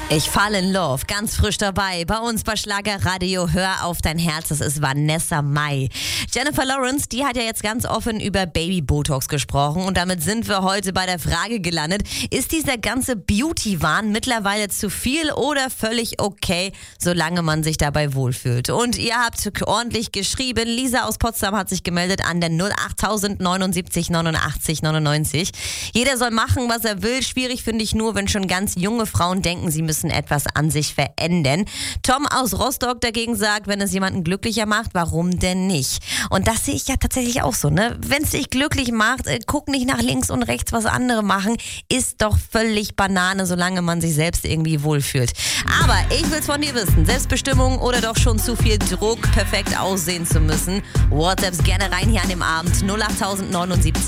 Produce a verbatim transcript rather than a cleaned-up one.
Ich fall in love, ganz frisch dabei. Bei uns bei Schlagerradio Hör auf dein Herz, das ist Vanessa Mai. Jennifer Lawrence, die hat ja jetzt ganz offen über Baby-Botox gesprochen und damit sind wir heute bei der Frage gelandet, ist dieser ganze Beauty-Wahn mittlerweile zu viel oder völlig okay, solange man sich dabei wohlfühlt? Und ihr habt ordentlich geschrieben, Lisa aus Potsdam hat sich gemeldet an der null acht neunundsiebzig neunundachtzig neunundneunzig. Jeder soll machen, was er will, schwierig finde ich nur, wenn schon ganz junge Frauen denken, sie müssen etwas an sich verändern. Tom aus Rostock dagegen sagt, wenn es jemanden glücklicher macht, warum denn nicht? Und das sehe ich ja tatsächlich auch so, ne? Wenn es dich glücklich macht, äh, guck nicht nach links und rechts, was andere machen, ist doch völlig Banane, solange man sich selbst irgendwie wohlfühlt. Aber ich will's von dir wissen, Selbstbestimmung oder doch schon zu viel Druck, perfekt aussehen zu müssen? WhatsApps gerne rein hier an dem Abend, null acht neunundsiebzig